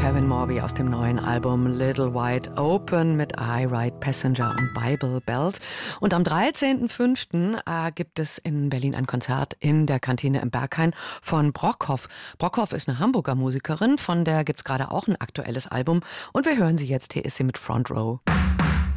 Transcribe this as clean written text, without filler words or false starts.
Kevin Morby aus dem neuen Album Little Wide Open mit I Ride Passenger und Bible Belt. Und am 13.05. Gibt es in Berlin ein Konzert in der Kantine im Berghain von Brockhoff. Brockhoff ist eine Hamburger Musikerin, von der gibt es gerade auch ein aktuelles Album. Und wir hören sie jetzt, hier ist sie mit Front Row.